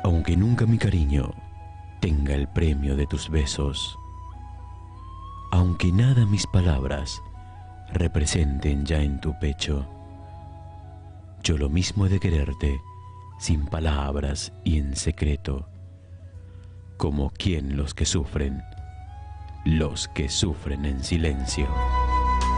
aunque nunca mi cariño tenga el premio de tus besos, aunque nada mis palabras representen ya en tu pecho, yo lo mismo he de quererte sin palabras y en secreto, como quien los que sufren en silencio.